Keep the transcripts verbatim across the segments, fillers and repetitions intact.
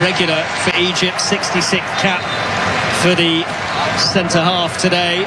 regular for Egypt, sixty-sixth cap for the centre-half today.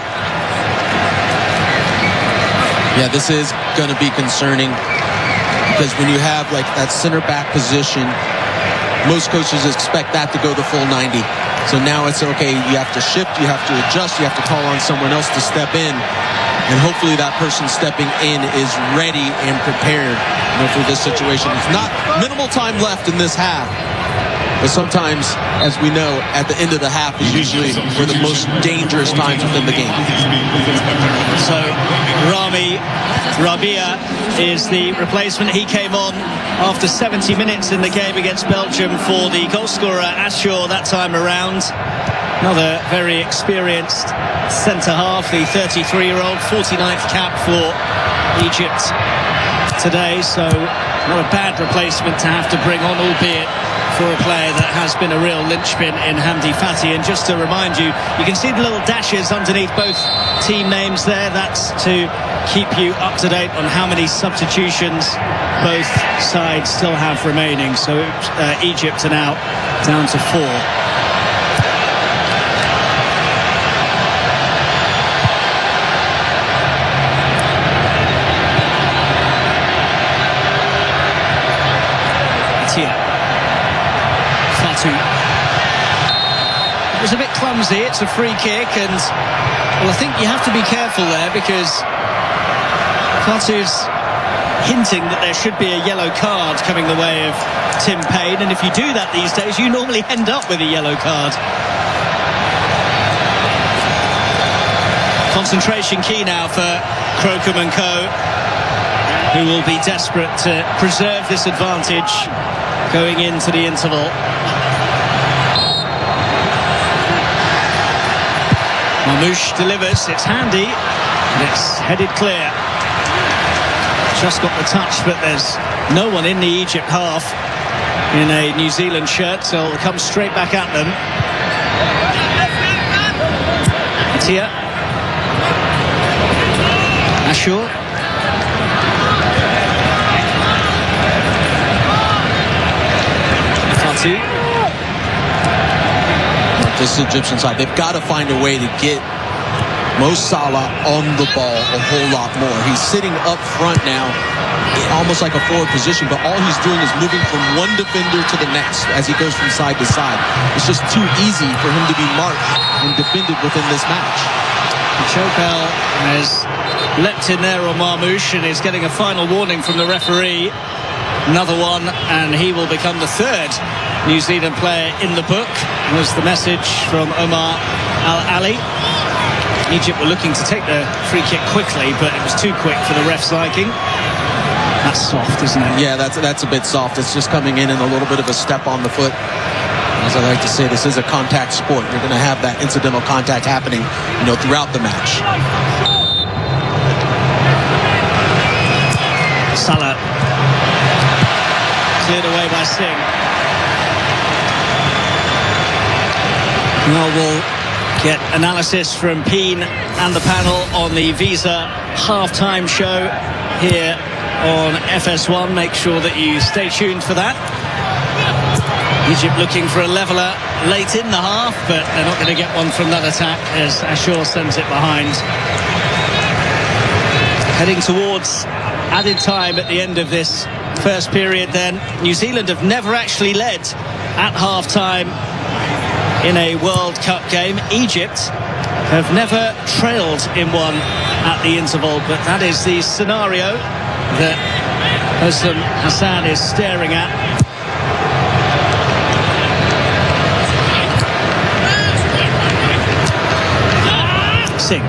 Yeah, this is going to be concerning because when you have like that centre-back position, most coaches expect that to go the full ninety. So now it's okay, you have to shift, you have to adjust, you have to call on someone else to step in. And hopefully that person stepping in is ready and prepared, you know, for this situation. It's not minimal time left in this half. But sometimes, as we know, at the end of the half is usually where the most dangerous times within the game. So Rami Rabia is the replacement. He came on after seventy minutes in the game against Belgium for the goalscorer Ashur that time around. Another very experienced centre-half, the thirty-three-year-old, forty-ninth cap for Egypt today. So not a bad replacement to have to bring on, albeit for a player that has been a real linchpin in Hamdi Fati. And just to remind you, you can see the little dashes underneath both team names there. That's to keep you up to date on how many substitutions both sides still have remaining. So uh, Egypt are now down to four. It was a bit clumsy. It's a free kick, and well, I think you have to be careful there because Fatu's hinting that there should be a yellow card coming the way of Tim Payne, and if you do that these days, you normally end up with a yellow card. Concentration key now for Crocombe and Co, who will be desperate to preserve this advantage going into the interval. Marmoush delivers, it's handy, and it's headed clear. Just got the touch, but there's no one in the Egypt half in a New Zealand shirt, so it'll come straight back at them. Atia. Ashur. Fatu. This Egyptian side, they've got to find a way to get Mo Salah on the ball a whole lot more. He's sitting up front now, almost like a forward position, but all he's doing is moving from one defender to the next as he goes from side to side. It's just too easy for him to be marked and defended within this match. Chopel has leapt in there on Marmoush and is getting a final warning from the referee. Another one, and he will become the third New Zealand player in the book, was the message from Omar Al-Ali. Egypt were looking to take the free kick quickly, but it was too quick for the ref's liking. That's soft, isn't it? Yeah, that's that's a bit soft. It's just coming in and a little bit of a step on the foot. As I like to say, this is a contact sport. You're going to have that incidental contact happening, you know, throughout the match. Salah cleared away by Singh. Well, we'll get analysis from Peen and the panel on the Visa halftime show here on F S one. Make sure that you stay tuned for that. Egypt looking for a leveller late in the half, but they're not going to get one from that attack as Ashur sends it behind. Heading towards added time at the end of this first period then. New Zealand have never actually led at half-time in a World Cup game. Egypt have never trailed in one at the interval, but that is the scenario that Özlem Hassan is staring at. Singh.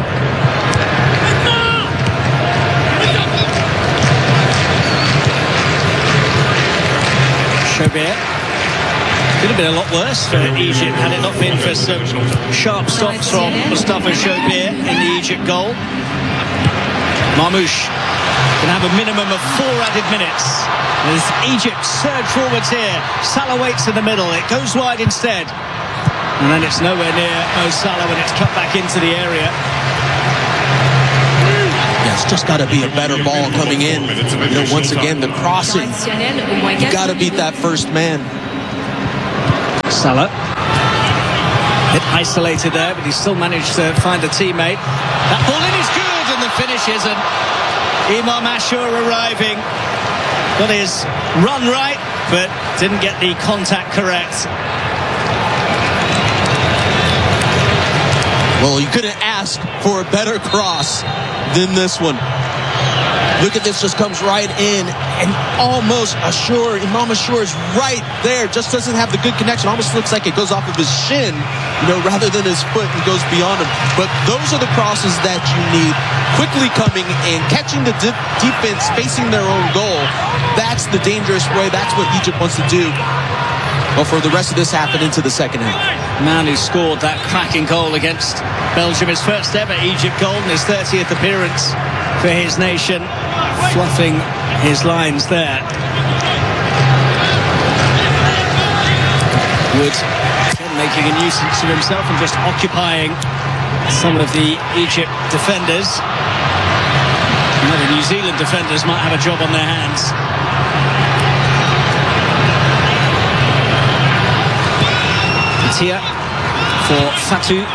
Shobir. Could have been a lot worse for Egypt had it not been for some sharp stops from Mustafa Shobir in the Egypt goal. Marmoush can have a minimum of four added minutes as Egypt surge forwards here. Salah waits in the middle, it goes wide instead, and then it's nowhere near Mo Salah when it's cut back into the area. Yeah, it's just got to be a better ball coming in. You know, once again, the crossing, you got to beat that first man. Salah. A bit isolated there, but he still managed to find a teammate. That ball in is good, and the finish isn't. Imam Ashur arriving. Got his run right, but didn't get the contact correct. Well, you couldn't ask for a better cross than this one. Look at this, just comes right in, and almost Ashur, Imam Ashur is right there, just doesn't have the good connection. Almost looks like it goes off of his shin, you know, rather than his foot, and goes beyond him. But those are the crosses that you need, quickly coming in, catching the de- defense, facing their own goal. That's the dangerous way. That's what Egypt wants to do. Well, for the rest of this half and into the second half. Man who scored that cracking goal against Belgium, his first ever Egypt goal and his thirtieth appearance for his nation, fluffing his lines there. Wood making a nuisance of himself and just occupying some of the Egypt defenders. Now the New Zealand defenders might have a job on their hands. Here for Fatou.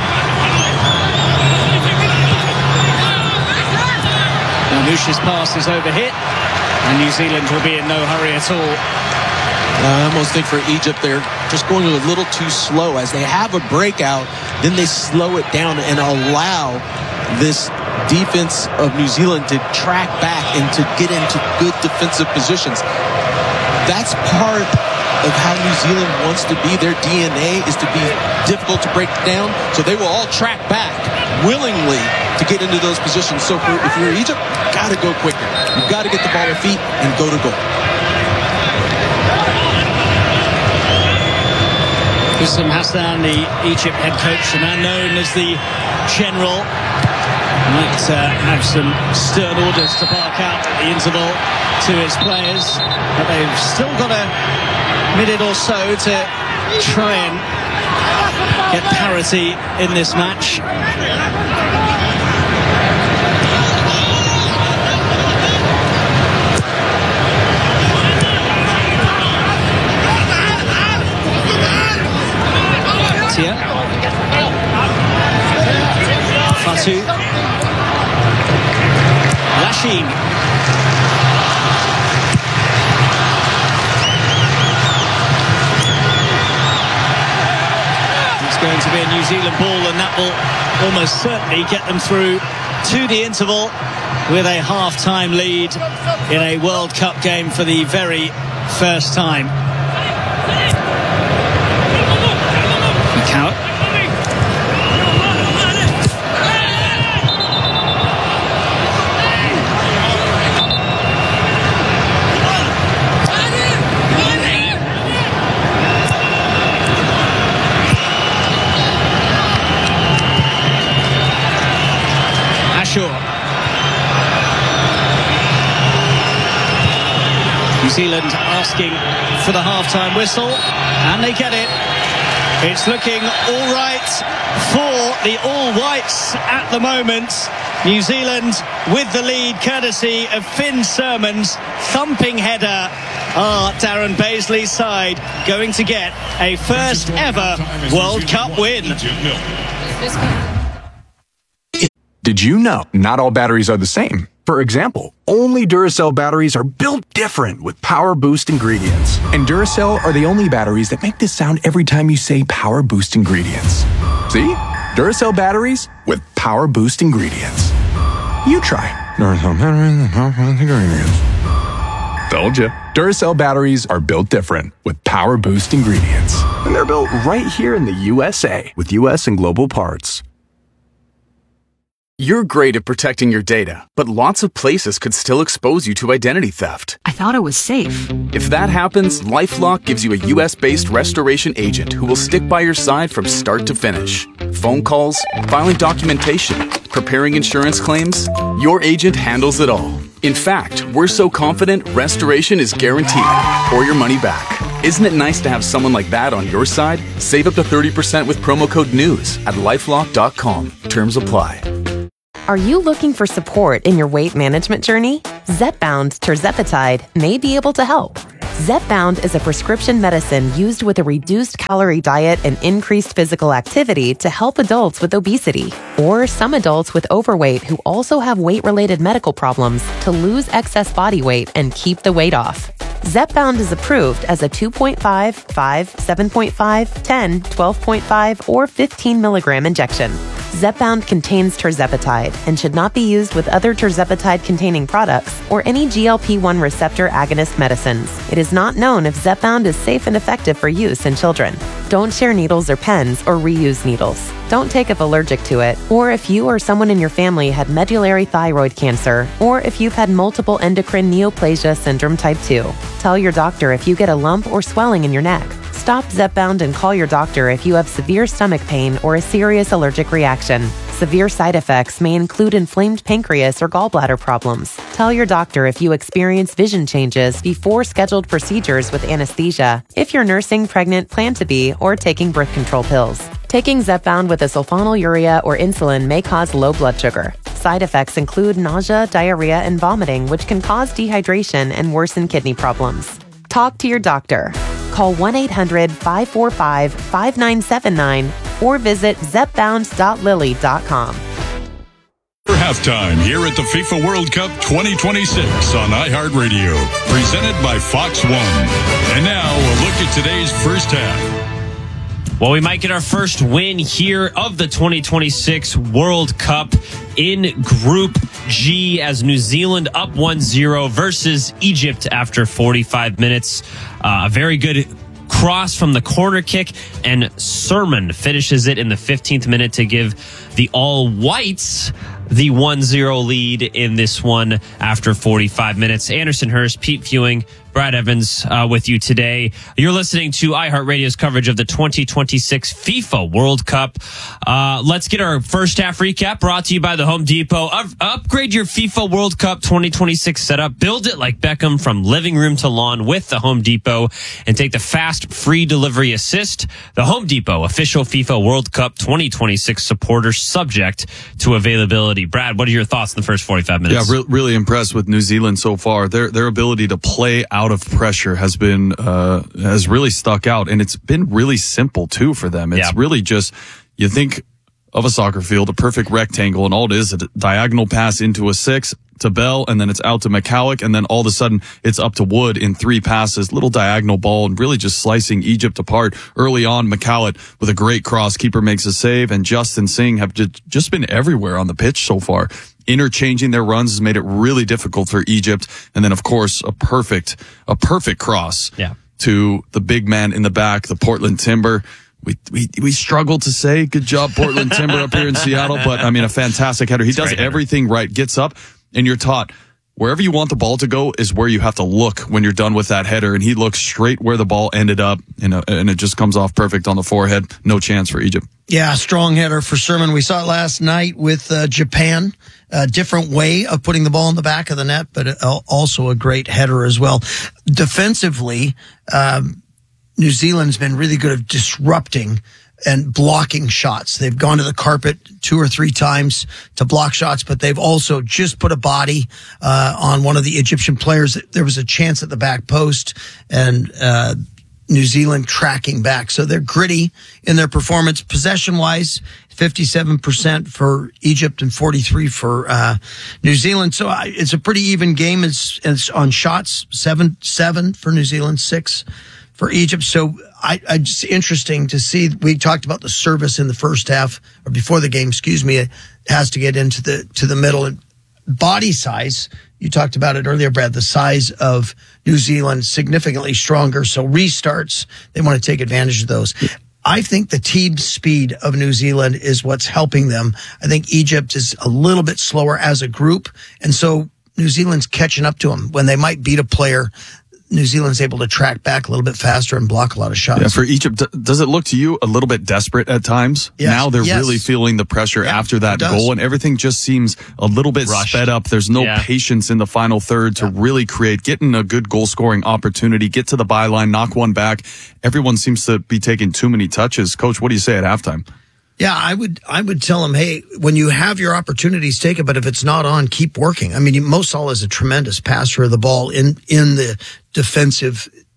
Now Mouche's pass is overhit, and New Zealand will be in no hurry at all. I almost think for Egypt, they're just going a little too slow. As they have a breakout, then they slow it down and allow this defense of New Zealand to track back and to get into good defensive positions. That's part of how New Zealand wants to be. Their D N A is to be difficult to break down, so they will all track back willingly to get into those positions. So for, if you're Egypt, you've got to go quicker. You've got to get the ball at feet and go to goal. Houssam Hassan, the Egypt head coach, the man known as the General, might uh, have some stern orders to bark out at the interval to his players, but they've still got a minute or so to try and get parity in this match. Tia. Fatou. Lachine. Going to be a New Zealand ball, and that will almost certainly get them through to the interval with a half-time lead in a World Cup game for the very first time. Mikau. New Zealand asking for the half-time whistle, and they get it. It's looking all right for the All-Whites at the moment. New Zealand with the lead courtesy of Finn Sermons. Thumping header. Ah, Darren Baisley's side going to get a first ever World Cup win. Did you know not all batteries are the same? For example, only Duracell batteries are built different with Power Boost ingredients. And Duracell are the only batteries that make this sound every time you say Power Boost ingredients. See? Duracell batteries with Power Boost ingredients. You try. Duracell batteries with Power Boost ingredients. Told ya. Duracell batteries are built different with Power Boost ingredients. And they're built right here in the U S A with U S and global parts. You're great at protecting your data, but lots of places could still expose you to identity theft. I thought it was safe. If that happens, LifeLock gives you a U S-based restoration agent who will stick by your side from start to finish. Phone calls, filing documentation, preparing insurance claims, your agent handles it all. In fact, we're so confident restoration is guaranteed or your money back. Isn't it nice to have someone like that on your side? Save up to thirty percent with promo code NEWS at lifelock dot com. Terms apply. Are you looking for support in your weight management journey? Zepbound tirzepatide may be able to help. Zepbound is a prescription medicine used with a reduced calorie diet and increased physical activity to help adults with obesity, or some adults with overweight who also have weight-related medical problems to lose excess body weight and keep the weight off. Zepbound is approved as a two point five, five, seven point five, ten, twelve point five, or fifteen milligram injection. Zepbound contains tirzepatide and should not be used with other tirzepatide-containing products or any G L P one receptor agonist medicines. It is not known if Zepbound is safe and effective for use in children. Don't share needles or pens or reuse needles. Don't take if allergic to it, or if you or someone in your family had medullary thyroid cancer, or if you've had multiple endocrine neoplasia syndrome type two. Tell your doctor if you get a lump or swelling in your neck. Stop Zepbound and call your doctor if you have severe stomach pain or a serious allergic reaction. Severe side effects may include inflamed pancreas or gallbladder problems. Tell your doctor if you experience vision changes before scheduled procedures with anesthesia, if you're nursing, pregnant, plan to be, or taking birth control pills. Taking Zepbound with a sulfonylurea or insulin may cause low blood sugar. Side effects include nausea, diarrhea, and vomiting, which can cause dehydration and worsen kidney problems. Talk to your doctor. Call one eight hundred, five four five, five nine seven nine or visit zepbound dot lilly dot com. For halftime here at the FIFA World Cup twenty twenty-six on iHeartRadio, presented by Fox One. And now a look at today's first half. Well, we might get our first win here of the twenty twenty-six World Cup in Group G as New Zealand up one zero versus Egypt after forty-five minutes. Uh, a very good cross from the corner kick, and Sermon finishes it in the fifteenth minute to give the All Whites the one zero lead in this one after forty-five minutes. Anderson Hurst, Pete Fewing, Brad Evans uh, with you today. You're listening to iHeartRadio's coverage of the twenty twenty-six FIFA World Cup. Uh, let's get our first half recap brought to you by the Home Depot. Up- upgrade your FIFA World Cup twenty twenty-six setup. Build it like Beckham from living room to lawn with the Home Depot and take the fast free delivery assist. The Home Depot, official FIFA World Cup twenty twenty-six supporter, subject to availability. Brad, what are your thoughts in the first forty-five minutes? Yeah, re- really impressed with New Zealand so far. Their their ability to play out of pressure has been uh, has really stuck out, and it's been really simple too for them. It's yeah. really just, you think of a soccer field, a perfect rectangle, and all it is, a diagonal pass into a six to Bell, and then it's out to McCallick, and then all of a sudden it's up to Wood in three passes, little diagonal ball, and really just slicing Egypt apart. Early on, McCallum with a great cross, keeper makes a save, and Justin Singh have just been everywhere on the pitch so far. Interchanging their runs has made it really difficult for Egypt, and then of course a perfect, a perfect cross yeah. to the big man in the back, the Portland Timber. We, we, we struggle to say good job, Portland Timber up here in Seattle, but I mean, a fantastic header. He does everything right, gets up, and you're taught wherever you want the ball to go is where you have to look when you're done with that header. And he looks straight where the ball ended up, and, uh, and it just comes off perfect on the forehead. No chance for Egypt. Yeah, strong header for Sermon. We saw it last night with uh, Japan. A different way of putting the ball in the back of the net, but also a great header as well. Defensively, um, New Zealand's been really good at disrupting and blocking shots. They've gone to the carpet two or three times to block shots, but they've also just put a body uh, on one of the Egyptian players. There was a chance at the back post, and uh, New Zealand tracking back. So they're gritty in their performance. Possession-wise, fifty-seven percent for Egypt and forty-three for uh, New Zealand. So uh, it's a pretty even game. It's, it's on shots, seven, seven for New Zealand, six for Egypt. So I, I just interesting to see. We talked about the service in the first half, or before the game, excuse me. It has to get into the to the middle. And body size, you talked about it earlier, Brad. The size of New Zealand significantly stronger. So restarts, they want to take advantage of those. I think the team speed of New Zealand is what's helping them. I think Egypt is a little bit slower as a group, and so New Zealand's catching up to them. When they might beat a player, New Zealand's able to track back a little bit faster and block a lot of shots. Yeah, for Egypt, does it look to you a little bit desperate at times? Yes. Now they're yes. really feeling the pressure yeah, after that goal, and everything just seems a little bit rushed. sped up. There's no yeah. patience in the final third to yeah. really create, getting a good goal-scoring opportunity, get to the byline, knock one back. Everyone seems to be taking too many touches. Coach, what do you say at halftime? Yeah, I would I would tell him, hey, when you have your opportunities, take it, but if it's not on, keep working. I mean, Mo Salah is a tremendous passer of the ball in, in the defensive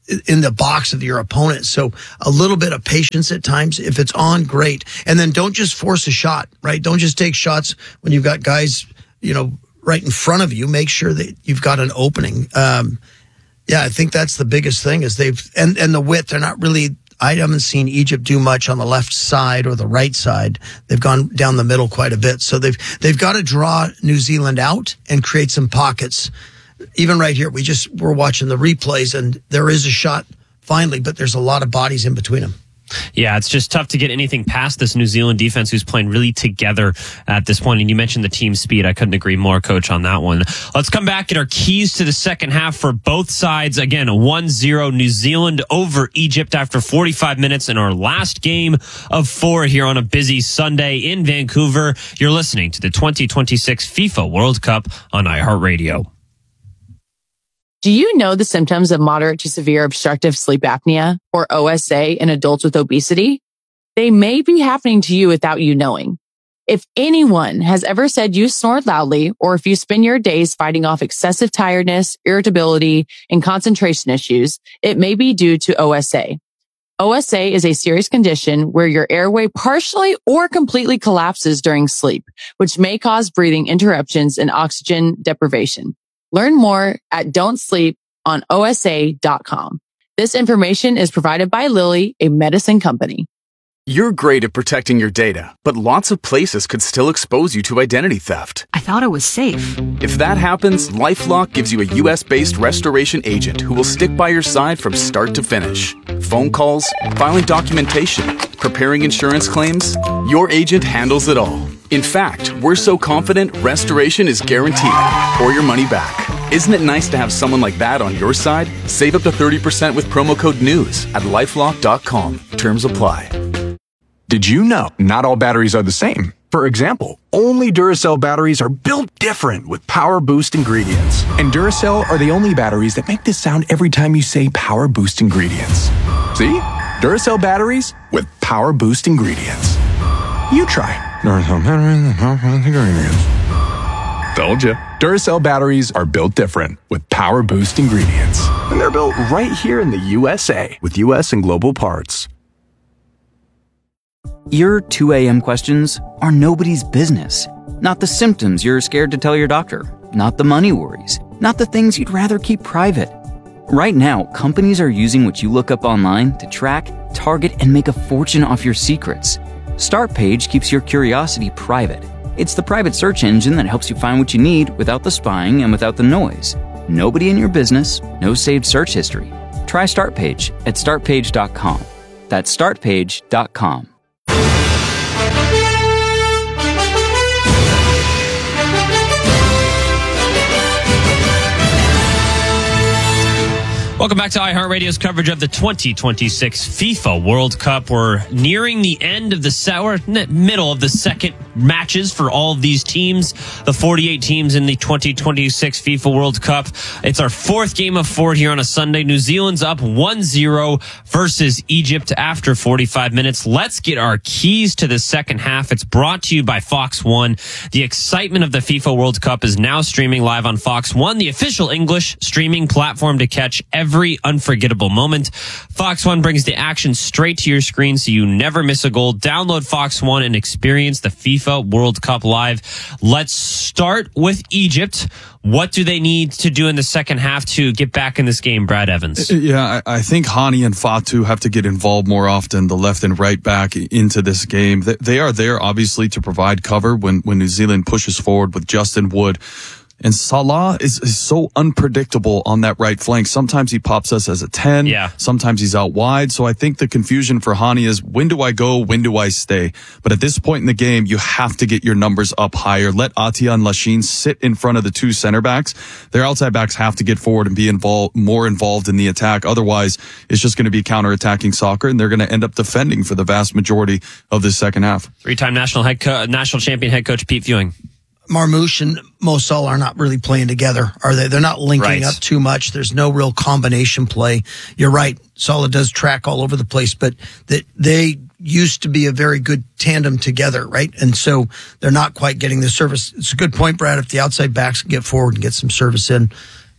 in the box of your opponent. So a little bit of patience at times. If it's on, great. And then don't just force a shot, right? Don't just take shots when you've got guys, you know, right in front of you. Make sure that you've got an opening. Um, yeah, I think that's the biggest thing is they've, and, and the width, they're not really, I haven't seen Egypt do much on the left side or the right side. They've gone down the middle quite a bit. So they've, they've got to draw New Zealand out and create some pockets. Even right here, we just, we're watching the replays and there is a shot finally, but there's a lot of bodies in between them. Yeah, it's just tough to get anything past this New Zealand defense who's playing really together at this point. And you mentioned the team speed. I couldn't agree more, Coach, on that one. Let's come back at our keys to the second half for both sides. Again, a one zero New Zealand over Egypt after forty-five minutes in our last game of four here on a busy Sunday in Vancouver. You're listening to the twenty twenty-six FIFA World Cup on iHeartRadio. Do you know the symptoms of moderate to severe obstructive sleep apnea, or O S A, in adults with obesity? They may be happening to you without you knowing. If anyone has ever said you snored loudly, or if you spend your days fighting off excessive tiredness, irritability, and concentration issues, it may be due to O S A. O S A is a serious condition where your airway partially or completely collapses during sleep, which may cause breathing interruptions and oxygen deprivation. Learn more at don't sleep on O S A dot com. This information is provided by Lilly, a medicine company. You're great at protecting your data, but lots of places could still expose you to identity theft. I thought it was safe. If that happens, LifeLock gives you a U S-based restoration agent who will stick by your side from start to finish. Phone calls, filing documentation, preparing insurance claims, your agent handles it all. In fact, we're so confident restoration is guaranteed or your money back. Isn't it nice to have someone like that on your side? Save up to thirty percent with promo code NEWS at lifelock dot com. Terms apply. Did you know not all batteries are the same? For example, only Duracell batteries are built different with Power Boost ingredients. And Duracell are the only batteries that make this sound every time you say Power Boost ingredients. See? Duracell batteries with Power Boost ingredients. You try. Duracell batteries with Power Boost ingredients. Told ya. Duracell batteries are built different with Power Boost ingredients. And they're built right here in the U S A with U S and global parts. Your two a.m. questions are nobody's business. Not the symptoms you're scared to tell your doctor. Not the money worries. Not the things you'd rather keep private. Right now, companies are using what you look up online to track, target, and make a fortune off your secrets. StartPage keeps your curiosity private. It's the private search engine that helps you find what you need without the spying and without the noise. Nobody in your business, no saved search history. Try StartPage at start page dot com. That's start page dot com. Welcome back to iHeartRadio's coverage of the twenty twenty-six FIFA World Cup. We're nearing the end of the set, or middle of the second matches for all of these teams, the forty-eight teams in the twenty twenty-six FIFA World Cup. It's our fourth game of four here on a Sunday. New Zealand's up one zero versus Egypt after forty-five minutes. Let's get our keys to the second half. It's brought to you by Fox One. The excitement of the FIFA World Cup is now streaming live on Fox One, the official English streaming platform to catch every Every unforgettable moment. Fox One brings the action straight to your screen so you never miss a goal. Download Fox One and experience the FIFA World Cup live. Let's start with Egypt. What do they need to do in the second half to get back in this game, Brad Evans? Yeah, I think Hani and Fatu have to get involved more often, the left and right back, into this game. They are there, obviously, to provide cover when, when New Zealand pushes forward with Justin Wood. And Salah is, is so unpredictable on that right flank. Sometimes he pops us as a ten. Yeah. Sometimes he's out wide. So I think the confusion for Hani is, when do I go? When do I stay? But at this point in the game, you have to get your numbers up higher. Let Atiya and Lachine sit in front of the two center backs. Their outside backs have to get forward and be involved, more involved in the attack. Otherwise, it's just going to be counterattacking soccer, and they're going to end up defending for the vast majority of this second half. Three-time national head co- national champion head coach Pete Fewing. Marmoush and Mo Salah are not really playing together, are they? They're not linking right. up too much. There's no real combination play. You're right. Salah does track all over the place, but that they used to be a very good tandem together, right? And so they're not quite getting the service. It's a good point, Brad. If the outside backs can get forward and get some service in,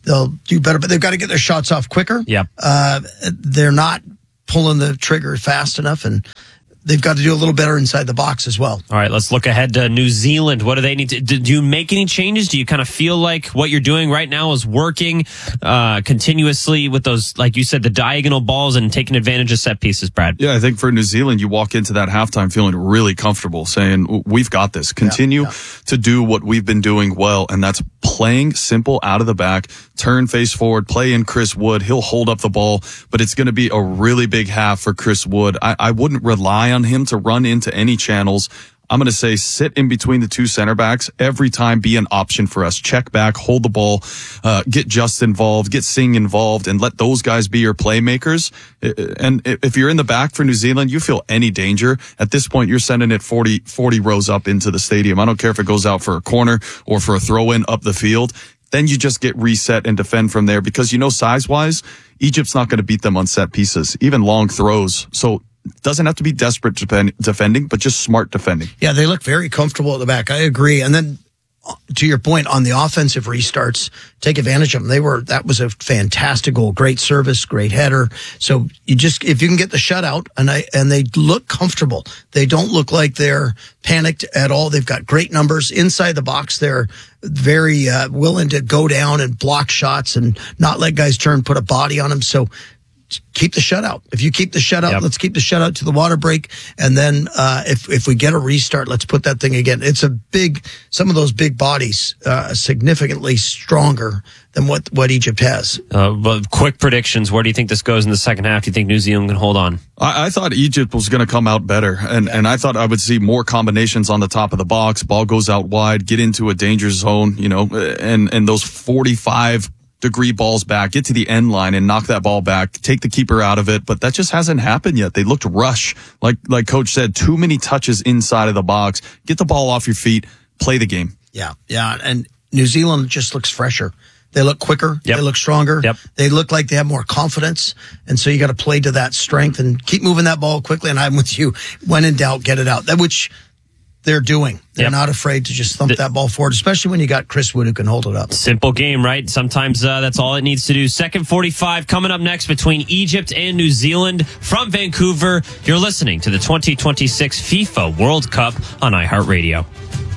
they'll do better, but they've got to get their shots off quicker. Yep. Uh, they're not pulling the trigger fast enough, and they've got to do a little better inside the box as well. All right, let's look ahead to New Zealand. What do they need to do? Do you make any changes? Do you kind of feel like what you're doing right now is working uh, continuously with those, like you said, the diagonal balls and taking advantage of set pieces, Brad? Yeah, I think for New Zealand, you walk into that halftime feeling really comfortable, saying, we've got this. Continue yeah, yeah. to do what we've been doing well, and that's playing simple out of the back, turn face forward, play in Chris Wood. He'll hold up the ball, but it's going to be a really big half for Chris Wood. I, I wouldn't rely on him to run into any channels. I'm going to say sit in between the two center backs every time, be an option for us. Check back, hold the ball, uh, get Just involved, get Singh involved, and let those guys be your playmakers. And if you're in the back for New Zealand, you feel any danger. At this point, you're sending it forty, forty rows up into the stadium. I don't care if it goes out for a corner or for a throw in up the field. Then you just get reset and defend from there, because you know size-wise, Egypt's not going to beat them on set pieces, even long throws. So it doesn't have to be desperate defend, defending, but just smart defending. Yeah, they look very comfortable at the back. I agree. And then to your point on the offensive restarts, take advantage of them. They were, that was a fantastic goal. Great service, great header. So you just, if you can get the shutout, and I, and they look comfortable. They don't look like they're panicked at all. They've got great numbers inside the box. They're very uh, willing to go down and block shots and not let guys turn, put a body on them. So keep the shutout. If you keep the shutout, yep. let's keep the shutout to the water break. And then uh, if if we get a restart, let's put that thing again. It's a big, some of those big bodies, uh, significantly stronger than what, what Egypt has. Uh, but quick predictions. Where do you think this goes in the second half? Do you think New Zealand can hold on? I, I thought Egypt was going to come out better. And, yeah. and I thought I would see more combinations on the top of the box. Ball goes out wide, get into a danger zone, you know, and, and those forty-five degree balls back, get to the end line and knock that ball back, take the keeper out of it. But that just hasn't happened yet. They looked rush. Like, like Coach said, too many touches inside of the box. Get the ball off your feet, play the game. Yeah. Yeah. And New Zealand just looks fresher. They look quicker. Yep. They look stronger. Yep. They look like they have more confidence. And so you got to play to that strength and keep moving that ball quickly. And I'm with you. When in doubt, get it out. That which they're doing. They're yep. not afraid to just thump the, that ball forward, especially when you got Chris Wood who can hold it up. Simple game, right? Sometimes uh, that's all it needs to do. Second forty-five coming up next between Egypt and New Zealand from Vancouver. You're listening to the twenty twenty-six FIFA World Cup on iHeartRadio.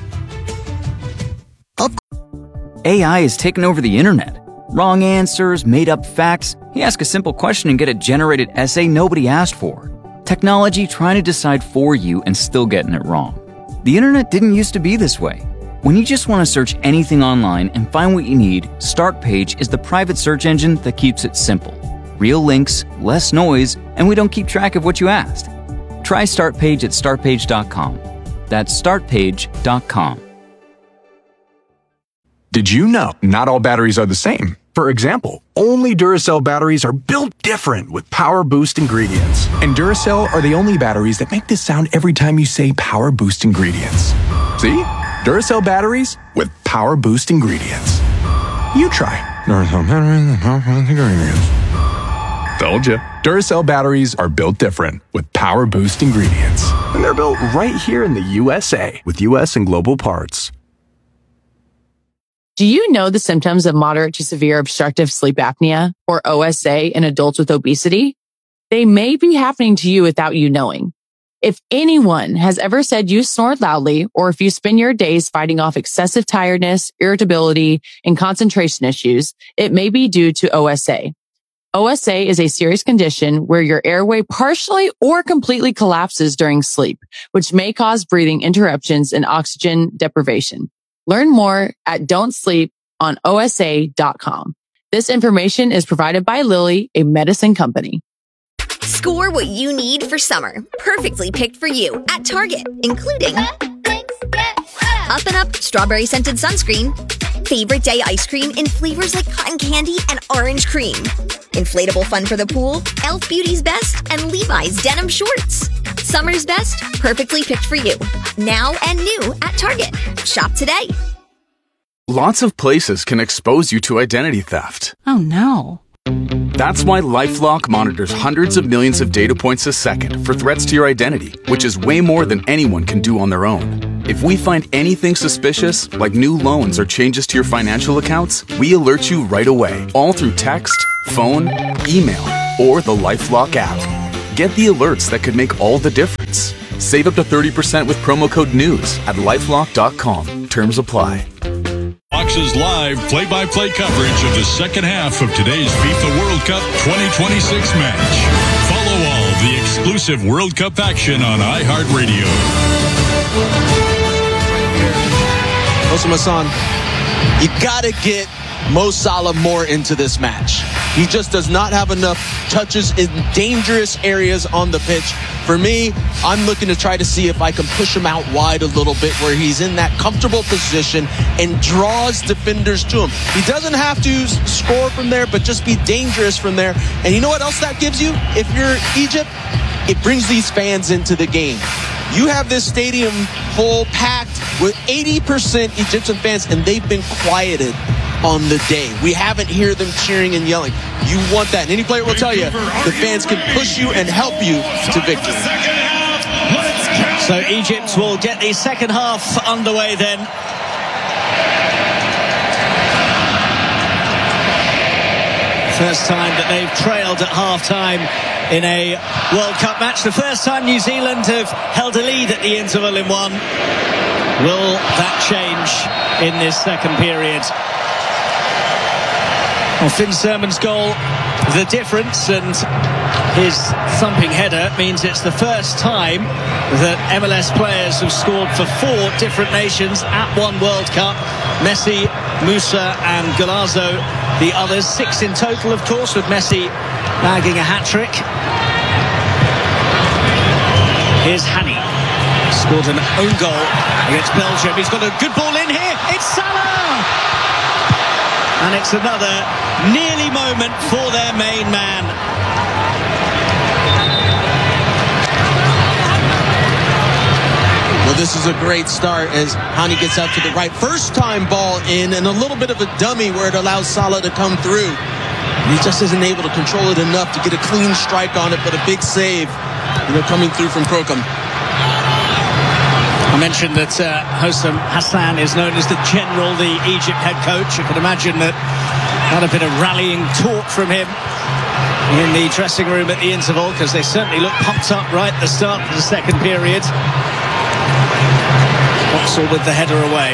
A I is taking over the internet. Wrong answers, made up facts. You ask a simple question and get a generated essay nobody asked for. Technology trying to decide for you and still getting it wrong. The internet didn't used to be this way. When you just want to search anything online and find what you need, StartPage is the private search engine that keeps it simple. Real links, less noise, and we don't keep track of what you asked. Try StartPage at start page dot com. That's start page dot com. Did you know not all batteries are the same? For example, only Duracell batteries are built different with Power Boost ingredients. And Duracell are the only batteries that make this sound every time you say Power Boost ingredients. See? Duracell batteries with Power Boost ingredients. You try. Duracell batteries with Power Boost ingredients. Told you. Duracell batteries are built different with Power Boost ingredients. And they're built right here in the U S A with U S and global parts. Do you know the symptoms of moderate to severe obstructive sleep apnea, or O S A, in adults with obesity? They may be happening to you without you knowing. If anyone has ever said you snored loudly, or if you spend your days fighting off excessive tiredness, irritability, and concentration issues, it may be due to O S A. O S A is a serious condition where your airway partially or completely collapses during sleep, which may cause breathing interruptions and oxygen deprivation. Learn more at don't sleep on O S A dot com. This information is provided by Lilly, a medicine company. Score what you need for summer, perfectly picked for you at Target, including Up and Up strawberry scented sunscreen, favorite day ice cream in flavors like cotton candy and orange cream, inflatable fun for the pool, e l f Beauty's Best, and Levi's denim shorts. Summer's best, perfectly picked for you. Now and new at Target. Shop today. Lots of places can expose you to identity theft. Oh no. That's why LifeLock monitors hundreds of millions of data points a second for threats to your identity, which is way more than anyone can do on their own. If we find anything suspicious, like new loans or changes to your financial accounts, we alert you right away, all through text, phone, email, or the LifeLock app. Get the alerts that could make all the difference. Save up to thirty percent with promo code NEWS at lifelock dot com. Terms apply. Fox's live play-by-play coverage of the second half of today's FIFA World Cup twenty twenty-six match. Follow all the exclusive World Cup action on iHeartRadio. Osama Hassan, you gotta get Mo Salah more into this match. He just does not have enough touches in dangerous areas on the pitch. For me, I'm looking to try to see if I can push him out wide a little bit where he's in that comfortable position and draws defenders to him. He doesn't have to score from there, but just be dangerous from there. And you know what else that gives you? If you're Egypt, it brings these fans into the game. You have this stadium full, packed with eighty percent Egyptian fans, and they've been quieted on the day. We haven't heard them cheering and yelling. You want that. And any player will tell you, the fans can push you and help you to victory. So Egypt will get the second half underway then. First time that they've trailed at half-time in a World Cup match. The first time New Zealand have held a lead at the interval in one. Will that change in this second period? Well, Finn Sermon's goal, the difference, and his thumping header means it's the first time that M L S players have scored for four different nations at one World Cup. Messi, Musa and Golazo, the others. Six in total, of course, with Messi bagging a hat-trick. Here's Hani. Scored an own goal against Belgium. He's got a good ball in here. It's Salah! And it's another nearly moment for their main man. Well, this is a great start as Hani gets out to the right. First time ball in, and a little bit of a dummy where it allows Salah to come through. He just isn't able to control it enough to get a clean strike on it, but a big save, you know, coming through from Crocombe. I mentioned that uh, Hosam Hassan is known as the general, the Egypt head coach. You can imagine that had a bit of rallying talk from him in the dressing room at the interval, because they certainly look pumped up right at the start of the second period. Boxall with the header away.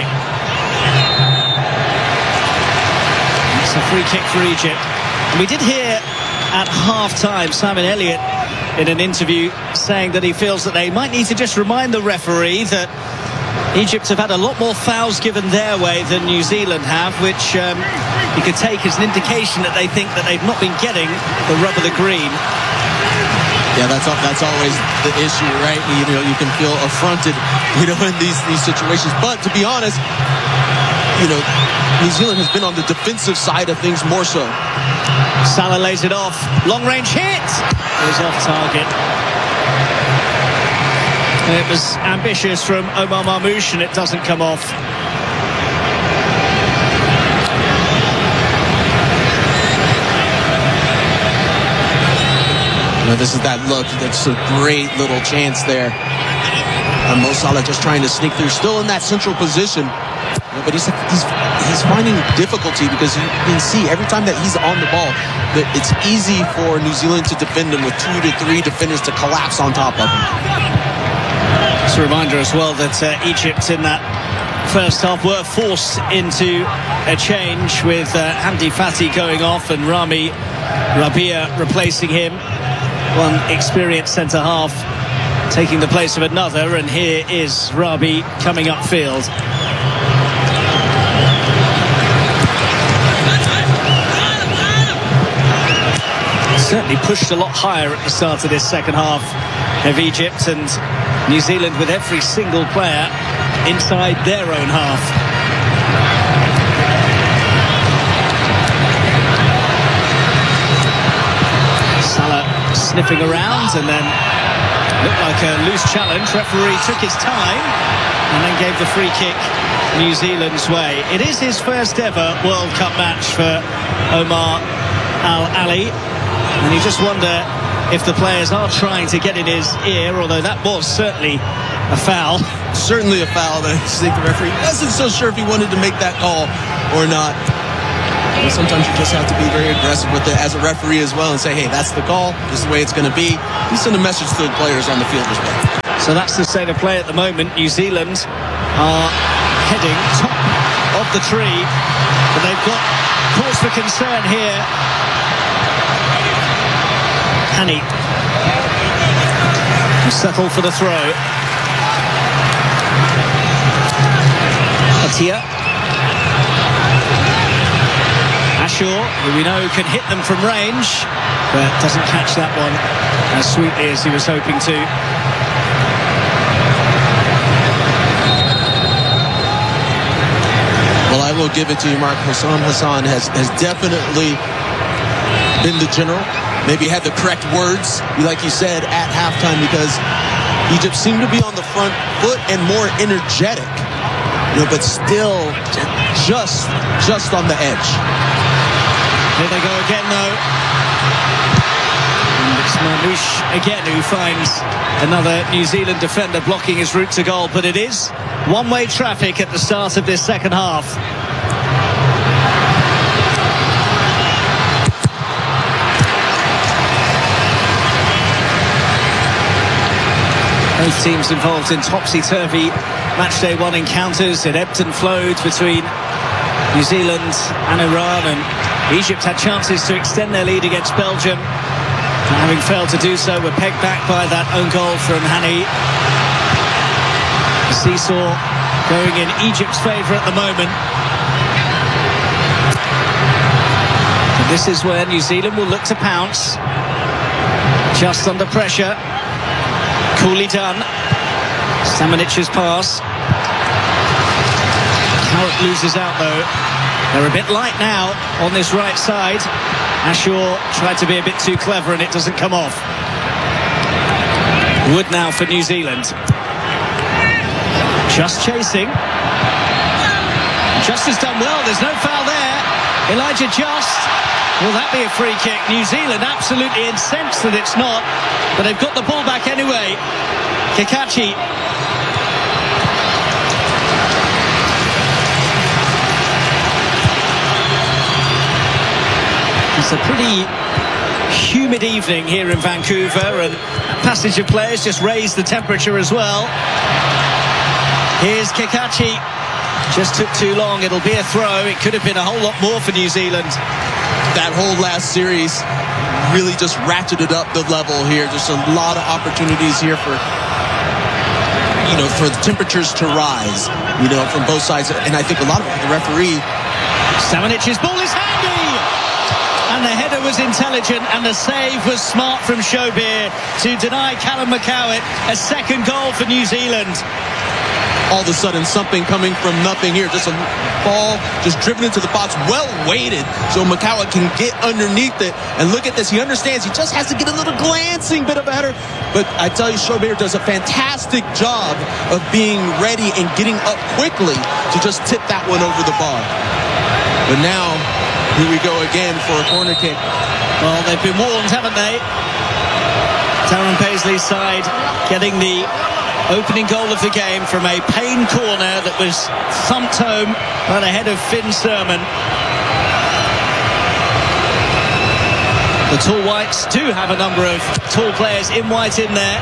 It's a free kick for Egypt. And we did hear at half-time Simon Elliott in an interview saying that he feels that they might need to just remind the referee that Egypt have had a lot more fouls given their way than New Zealand have, which um, you could take as an indication that they think that they've not been getting the rub of the green. Yeah, that's that's always the issue, right? You know, you can feel affronted, you know, in these these situations. But to be honest, you know, New Zealand has been on the defensive side of things more so. Salah lays it off. Long range hit. It was off target. It was ambitious from Omar Marmoush, and it doesn't come off. You know, this is that look. That's a great little chance there. And Mo Salah just trying to sneak through, still in that central position. You know, but he's, he's he's finding difficulty because you can see every time that he's on the ball that it's easy for New Zealand to defend him with two to three defenders to collapse on top of him. It's a reminder as well that uh, Egypt in that first half were forced into a change with uh, Hamdi Fati going off and Rami Rabia replacing him. One experienced centre-half taking the place of another, and here is Rabi coming upfield. Certainly pushed a lot higher at the start of this second half of Egypt, and New Zealand with every single player inside their own half. Salah sniffing around, and then looked like a loose challenge. Referee took his time and then gave the free kick New Zealand's way. It is his first ever World Cup match for Omar Al Ali, and you just wonder if the players are trying to get in his ear, although that was certainly a foul. Certainly a foul that I think the referee wasn't so sure if he wanted to make that call or not. And sometimes you just have to be very aggressive with it as a referee as well and say, hey, that's the call. This is the way it's going to be. You send a message to the players on the field as well. So that's the state of play at the moment. New Zealand are heading top of the tree, but they've got cause for concern here. Hani settle for the throw. Atia. Ashur, who we know can hit them from range, but doesn't catch that one as sweetly as he was hoping to. Well, I will give it to you, Mark. Hassan Hassan has, has definitely been the general. Maybe had the correct words, like you said, at halftime, because Egypt seemed to be on the front foot and more energetic, you know, but still just, just on the edge. Here they go again, though. And it's Marmoush again who finds another New Zealand defender blocking his route to goal, but it is one-way traffic at the start of this second half. Both teams involved in topsy-turvy matchday one encounters. It ebbed and flowed between New Zealand and Iran, and Egypt had chances to extend their lead against Belgium. And having failed to do so, were pegged back by that own goal from Hani. The seesaw going in Egypt's favour at the moment. And this is where New Zealand will look to pounce. Just under pressure. Coolly done. Stamenic's pass. Carrot loses out though. They're a bit light now on this right side. Ashur tried to be a bit too clever and it doesn't come off. Wood now for New Zealand. Just chasing. Just has done well. There's no foul there. Elijah Just. Will that be a free kick? New Zealand absolutely incensed that it's not, but they've got the ball back anyway. Kikachi. It's a pretty humid evening here in Vancouver, and passage of players just raised the temperature as well. Here's Kikachi. Just took too long. It'll be a throw. It could have been a whole lot more for New Zealand. That whole last series really just ratcheted up the level here. Just a lot of opportunities here for, you know, for the temperatures to rise, you know, from both sides. And I think a lot of it, the referee. Stamenic's ball is handy! And the header was intelligent and the save was smart from Shobir to deny Callum McCowett a second goal for New Zealand. All of a sudden, something coming from nothing here. Just a ball just driven into the box, well weighted, so McCowett can get underneath it. And look at this. He understands he just has to get a little glancing bit of a header. But I tell you, Shobir does a fantastic job of being ready and getting up quickly to just tip that one over the bar. But now, here we go again for a corner kick. Well, they've been warned, haven't they? Tyrone Paisley's side getting the opening goal of the game from a Payne corner that was thumped home by the head of Finn Sermon. The tall whites do have a number of tall players in white in there.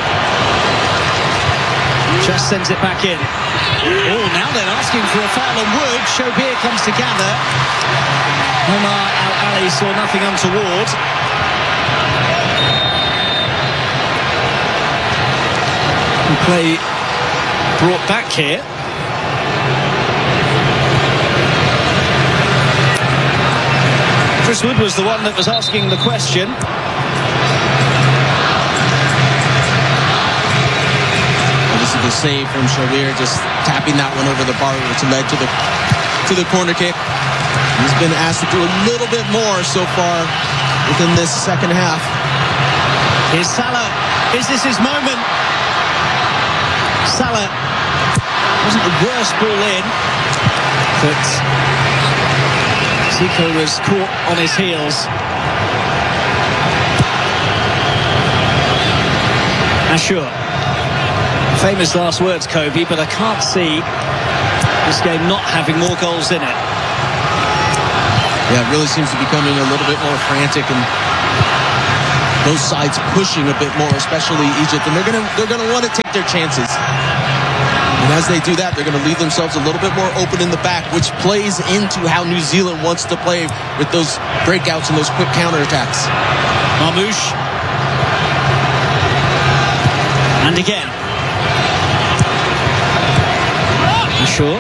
Just sends it back in. Oh, now they're asking for a foul on Wood. Shobir comes to gather. Omar Al-Ali saw nothing untoward. Play brought back here. Chris Wood was the one that was asking the question. Well, this is the save from Shobir, just tapping that one over the bar, which led to the to the corner kick. He's been asked to do a little bit more so far within this second half. Here's Salah. Is this his moment? Salah wasn't the worst ball in, but Zico was caught on his heels. Ashur. Famous last words, Kobe, but I can't see this game not having more goals in it. Yeah, it really seems to be becoming a little bit more frantic, and both sides pushing a bit more, especially Egypt, and they're gonna they're gonna want to take their chances. And as they do that, they're gonna leave themselves a little bit more open in the back, which plays into how New Zealand wants to play with those breakouts and those quick counterattacks. Marmouche. And again. You sure?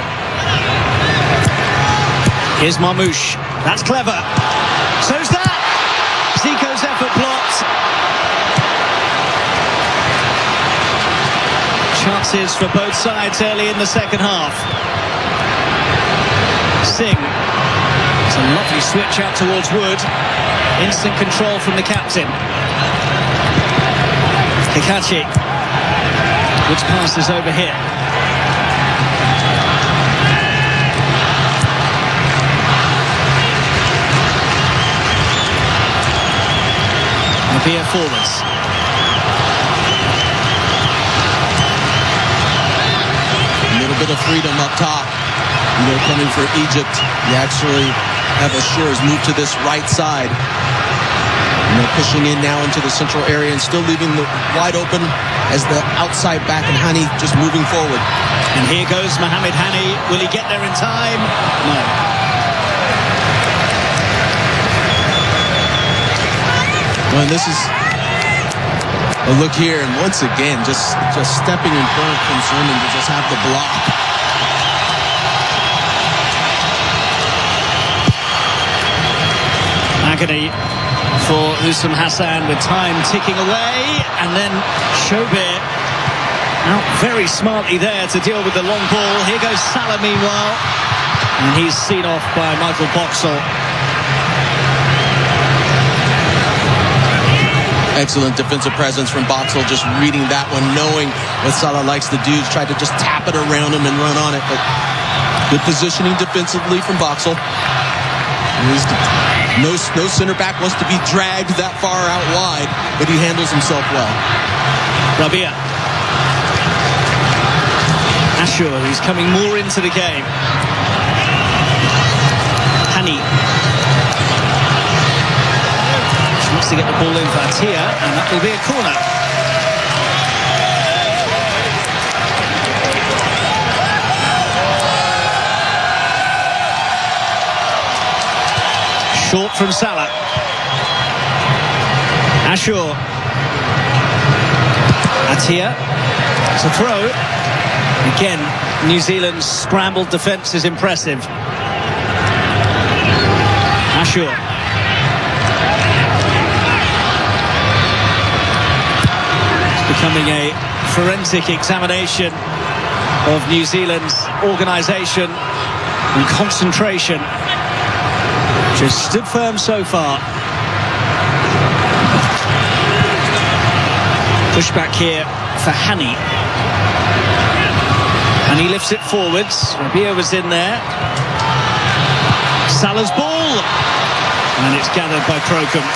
Here's Marmouche. That's clever. So's that. Zico's effort blocked. Chances for both sides early in the second half. Singh. It's a lovely switch out towards Wood. Instant control from the captain. Hikachi. Wood's pass is over here. Rabia forwards. A little bit of freedom up top. You know, coming for Egypt. You actually have Ashour's move to this right side. You know, pushing in now into the central area and still leaving the wide open as the outside back, and Hani just moving forward. And here goes Mohamed Hani. Will he get there in time? No. Well, this is a look here, and once again, just just stepping in front from Sermon to just have the block. Agony for Husam Hassan with time ticking away, and then Shobir out very smartly there to deal with the long ball. Here goes Salah meanwhile, and he's seen off by Michael Boxall. Excellent defensive presence from Boxall, just reading that one, knowing what Salah likes to do, tried to just tap it around him and run on it, but good positioning defensively from Boxall. No, no center back wants to be dragged that far out wide, but he handles himself well. Rabia. Ashour, who's coming more into the game. Hani. Wants to get the ball in for Atia, and that will be a corner. Short from Salah. Ashour. Atia. It's a throw. Again, New Zealand's scrambled defence is impressive. Ashour. Becoming a forensic examination of New Zealand's organisation and concentration, which has stood firm so far. Push back here for Hani. And he lifts it forwards. Rabia was in there. Salah's ball. And it's gathered by Crocombe.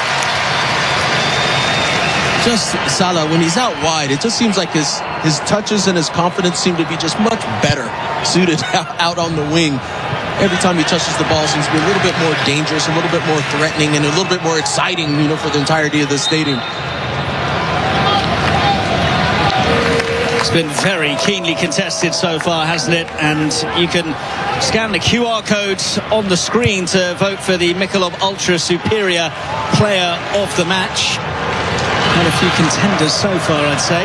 Just Salah, when he's out wide, it just seems like his his touches and his confidence seem to be just much better suited out on the wing. Every time he touches the ball, seems to be a little bit more dangerous, a little bit more threatening, and a little bit more exciting, you know, for the entirety of the stadium. It's been very keenly contested so far, hasn't it? And you can scan the Q R code on the screen to vote for the Michelob Ultra Superior Player of the Match. Had a few contenders so far, I'd say.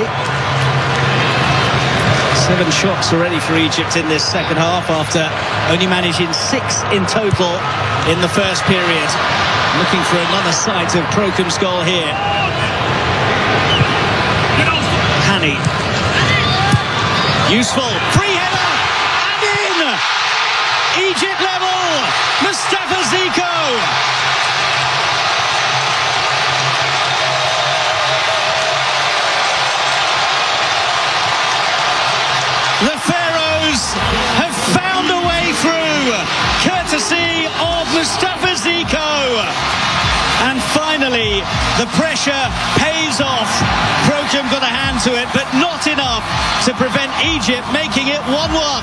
Seven shots already for Egypt in this second half after only managing six in total in the first period. Looking for another sight of Crocombe's goal here. Hani. Useful. Free header. And in! Egypt level. Mustafa Zico. The Pharaohs have found a way through, courtesy of Mustafa Zico. And finally, the pressure pays off. Crocombe got a hand to it, but not enough to prevent Egypt making it one one.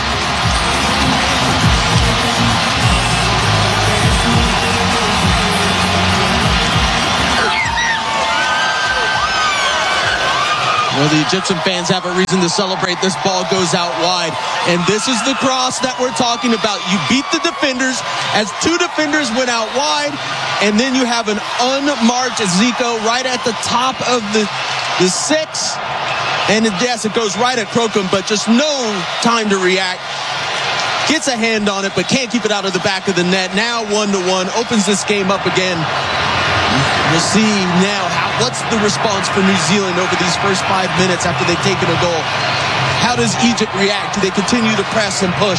Well, the Egyptian fans have a reason to celebrate. This ball goes out wide. And this is the cross that we're talking about. You beat the defenders as two defenders went out wide. And then you have an unmarked Zico right at the top of the, the six. And yes, it goes right at Crocombe, but just no time to react. Gets a hand on it, but can't keep it out of the back of the net. Now one to one, opens this game up again. We'll see now how, what's the response for New Zealand over these first five minutes after they've taken a goal. How does Egypt react? Do they continue to press and push?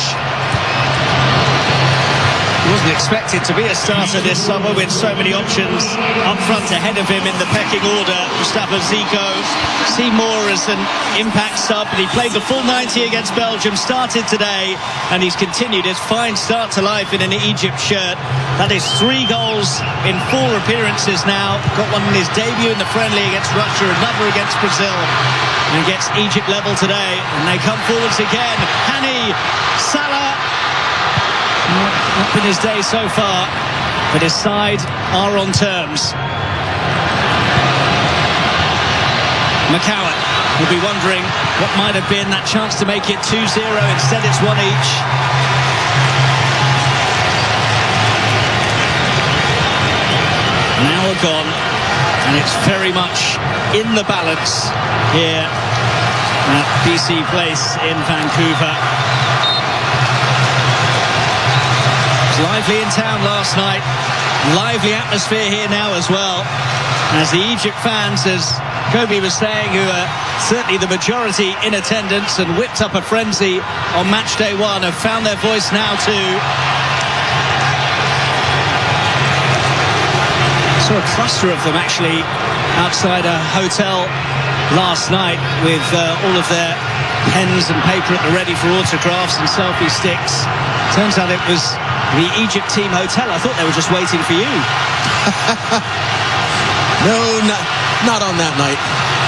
He wasn't expected to be a starter this summer with so many options up front ahead of him in the pecking order. Mustafa Zico, Seymour as an impact sub, but he played the full ninety against Belgium, started today, and he's continued his fine start to life in an Egypt shirt. That is three goals in four appearances now. Got one in his debut in the friendly against Russia, another against Brazil, and gets Egypt level today. And they come forwards again. Hani, Salah. Not been his day so far, but his side are on terms. McCowan will be wondering what might have been that chance to make it two zero. Instead it's one each. An hour gone, and it's very much in the balance here at B C Place in Vancouver. Lively in town last night, lively atmosphere here now as well, as the Egypt fans, as Kobe was saying, who are certainly the majority in attendance and whipped up a frenzy on match day one, have found their voice now too. Saw a cluster of them actually outside a hotel last night with uh, all of their pens and paper at the ready for autographs and selfie sticks. Turns out it was the Egypt team hotel. I thought they were just waiting for you. No, not, not on that night.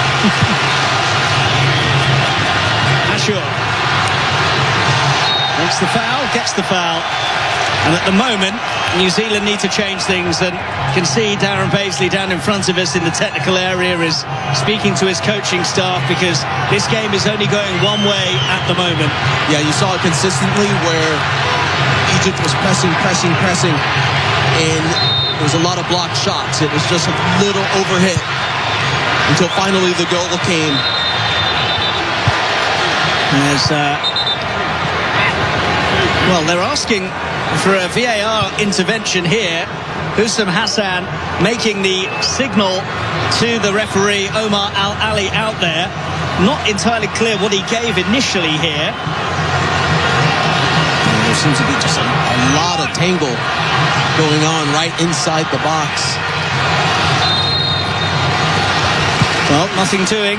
Ashur makes the foul, gets the foul. And at the moment, New Zealand need to change things, and can see Darren Paisley down in front of us in the technical area is speaking to his coaching staff, because this game is only going one way at the moment. Yeah, you saw it consistently where Egypt was pressing, pressing, pressing, and there was a lot of blocked shots. It was just a little overhit until finally the goal came. As, uh, well, they're asking for a V A R intervention here. Hussam Hassan making the signal to the referee Omar Al Ali out there. Not entirely clear what he gave initially here. There seems to be just a, a lot of tangle going on right inside the box. Well, nothing doing.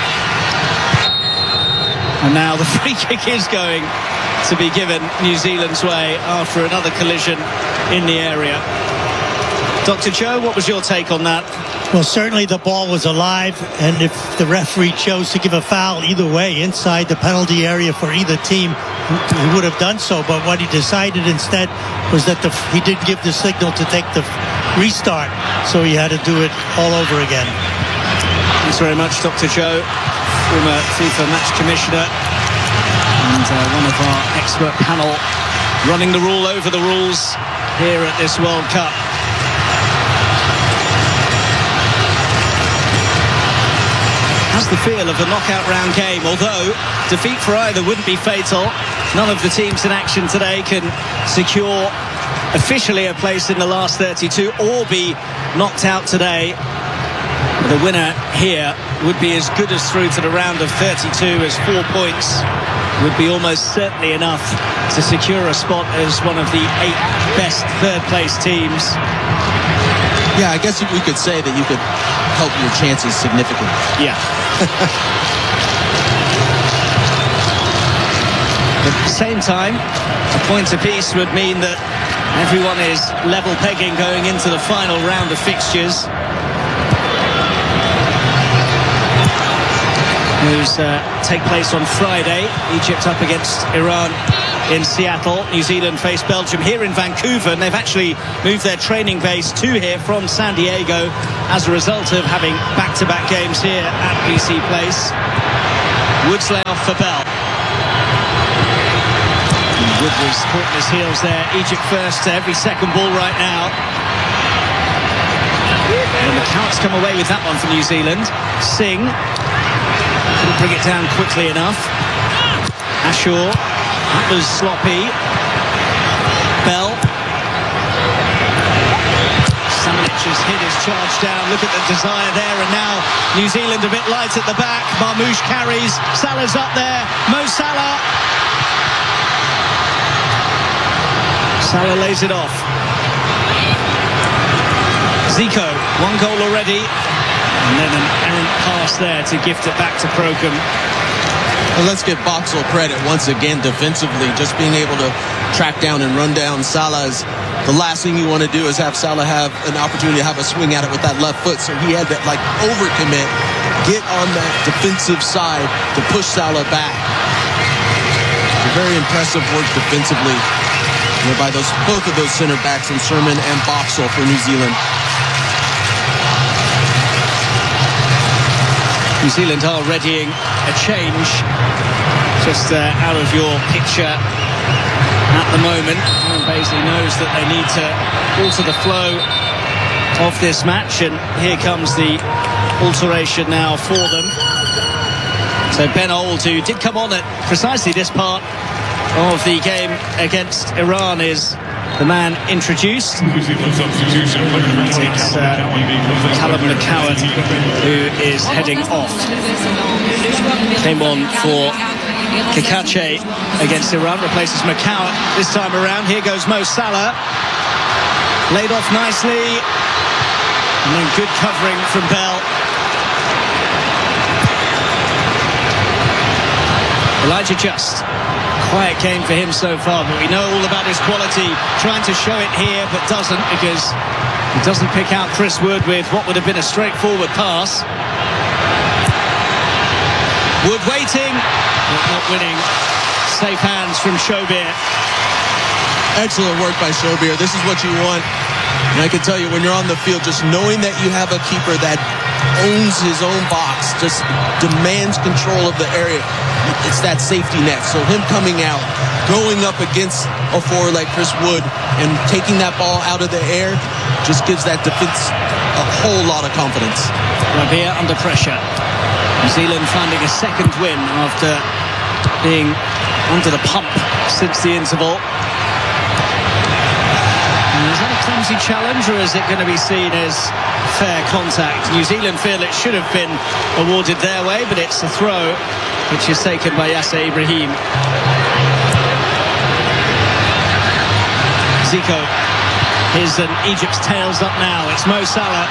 And now the free kick is going to be given New Zealand's way after another collision in the area. Doctor Joe, what was your take on that? Well, certainly the ball was alive, and if the referee chose to give a foul either way inside the penalty area for either team, he would have done so. But what he decided instead was that the, he didn't give the signal to take the restart, so he had to do it all over again. Thanks very much, Doctor Joe, former FIFA match commissioner and uh, one of our expert panel running the rule over the rules here at this World Cup. Has the feel of a knockout round game, although defeat for either wouldn't be fatal. None of the teams in action today can secure officially a place in the last thirty-two or be knocked out today. The winner here would be as good as through to the round of thirty-two, as four points would be almost certainly enough to secure a spot as one of the eight best third place teams. Yeah, I guess we could say that you could help your chances significantly. Yeah. At the same time, a point apiece would mean that everyone is level pegging going into the final round of fixtures. who's uh, take place on Friday. Egypt up against Iran in Seattle. New Zealand face Belgium here in Vancouver, and they've actually moved their training base to here from San Diego as a result of having back-to-back games here at B C Place. Woods lay off for Bell. Wood was caught in his heels there. Egypt first to every second ball right now. And the Counts come away with that one for New Zealand. Singh couldn't bring it down quickly enough. Ashore, that was sloppy. Bell. Samanic has hit his charge down. Look at the desire there, and now New Zealand a bit light at the back. Marmoush carries. Salah's up there. Mo Salah. Salah lays it off. Zico, one goal already, and then an errant pass there to gift it back to Crocombe. Well, let's give Boxall credit once again defensively, just being able to track down and run down Salah's. The last thing you want to do is have Salah have an opportunity to have a swing at it with that left foot, so he had to like overcommit, get on that defensive side to push Salah back. Very impressive work defensively, you know, by those both of those center backs, and Sermon and Boxall for New Zealand. New Zealand are readying a change just uh, out of your picture at the moment. Aaron Baisley knows that they need to alter the flow of this match, and here comes the alteration now for them. So Ben Old, who did come on at precisely this part of the game against Iran, is the man introduced. It's uh, Callum McCowan who is heading off. Came on for Kikache against Iran, replaces McCowan this time around. Here goes Mo Salah. Laid off nicely. And then good covering from Bell. Elijah Just. Quiet game for him so far, but we know all about his quality. Trying to show it here, but doesn't, because he doesn't pick out Chris Wood with what would have been a straightforward pass. Wood waiting, but not winning. Safe hands from Shobir. Excellent work by Shobir. This is what you want. And I can tell you, when you're on the field, just knowing that you have a keeper that owns his own box, just demands control of the area. It's that safety net. So him coming out, going up against a forward like Chris Wood and taking that ball out of the air just gives that defense a whole lot of confidence. Rabia under pressure. New Zealand finding a second win after being under the pump since the interval. Is that a clumsy challenge, or is it going to be seen as fair contact? New Zealand feel it should have been awarded their way, but it's a throw which is taken by Yasser Ibrahim. Zico. His and Egypt's tails up now. It's Mo Salah.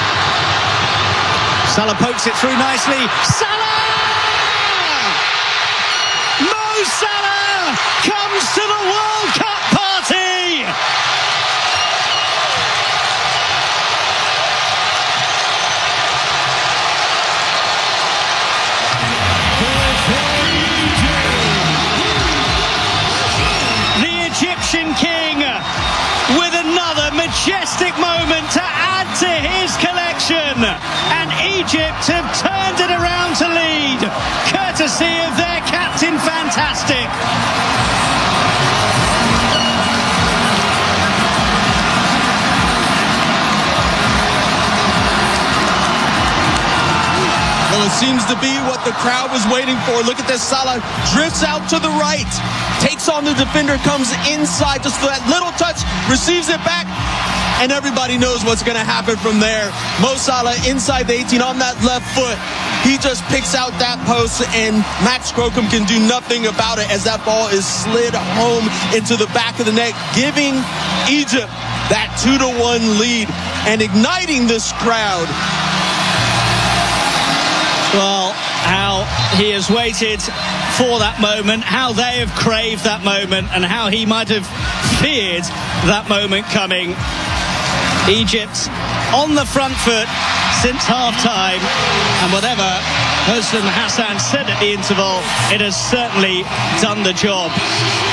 Salah pokes it through nicely. Salah! Mo Salah comes to the World Cup party! Egyptian king with another majestic moment to add to his collection, and Egypt have turned it around to lead courtesy of their captain. Fantastic. Well, it seems to be what the crowd was waiting for. Look at this. Salah drifts out to the right, takes on the defender, comes inside just for that little touch, receives it back, and everybody knows what's going to happen from there. Mo Salah inside the eighteen on that left foot. He just picks out that post, and Max Crocombe can do nothing about it as that ball is slid home into the back of the net, giving Egypt that two to one lead and igniting this crowd. Well, how he has waited for that moment, how they have craved that moment, and how he might have feared that moment coming. Egypt on the front foot since half-time, and whatever Hosam Hassan said at the interval, it has certainly done the job.